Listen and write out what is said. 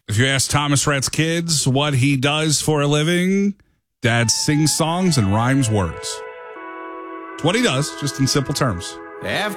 If you ask Thomas Rhett's kids what he does for a living, Dad sings songs and rhymes words. It's what he does, just in simple terms. After